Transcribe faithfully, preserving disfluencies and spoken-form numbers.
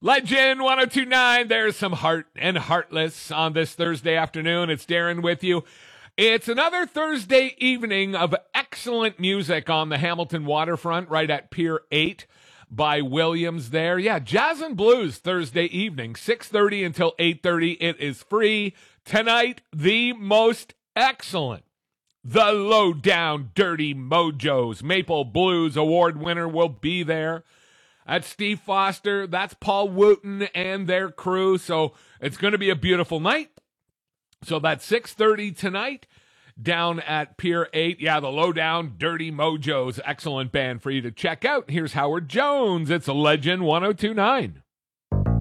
Legend ten twenty-nine. There's some heart and heartless on this Thursday afternoon. It's Darren with you. It's another Thursday evening of excellent music on the Hamilton waterfront right at Pier eight by Williams there. Yeah, Jazz and Blues Thursday evening, six thirty until eight thirty. It is free. Tonight, the most excellent, the Low Down Dirty Mojos Maple Blues Award winner will be there. That's Steve Foster. That's Paul Wooten and their crew. So it's going to be a beautiful night. So that's six thirty tonight down at Pier eight. Yeah, the Low Down Dirty Mojos. Excellent band for you to check out. Here's Howard Jones. It's Legend ten twenty-nine.